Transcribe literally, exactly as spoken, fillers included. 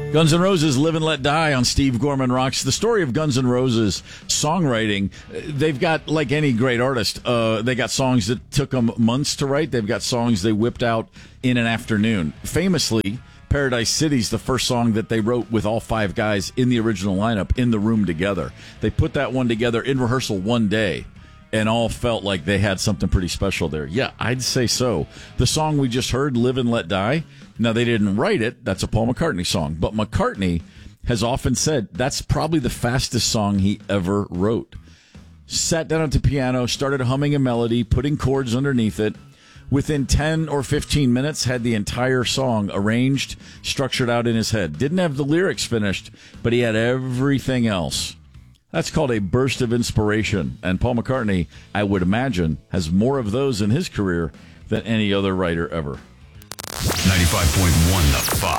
Guns N' Roses, Live and Let Die on Steve Gorman Rocks. The story of Guns N' Roses songwriting, they've got, like any great artist, uh, they got songs that took them months to write. They've got songs they whipped out in an afternoon. Famously, Paradise City's the first song that they wrote with all five guys in the original lineup in the room together. They put that one together in rehearsal one day and all felt like they had something pretty special there. Yeah, I'd say so. The song we just heard, Live and Let Die, now they didn't write it. That's a Paul McCartney song. But McCartney has often said that's probably the fastest song he ever wrote. Sat down at the piano, started humming a melody, putting chords underneath it. Within ten or fifteen minutes, had the entire song arranged, structured out in his head. Didn't have the lyrics finished, but he had everything else. That's called a burst of inspiration. And Paul McCartney, I would imagine, has more of those in his career than any other writer ever. ninety-five point one The Fox.